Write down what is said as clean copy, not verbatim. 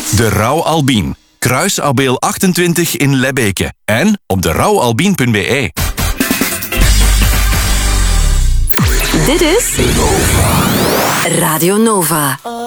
De Rauw Albien. Kruis Abeel 28 in Lebbeke. En op derouwalbien.be. Dit is Radio Nova.